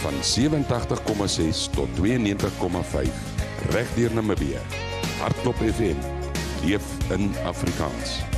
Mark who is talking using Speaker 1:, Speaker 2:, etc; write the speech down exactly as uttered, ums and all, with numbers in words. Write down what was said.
Speaker 1: van sewe-en-tagtig komma ses tot twee en negentig komma vyf reg deur Namibië. Hardklop F M, leef in Afrikaans.